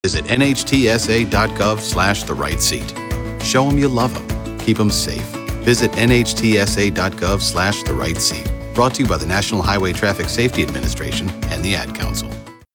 Visit nhtsa.gov/the-right-seat. Show them you love them. Keep them safe. Visit nhtsa.gov/the-right-seat. Brought to you by the National Highway Traffic Safety Administration and the Ad Council.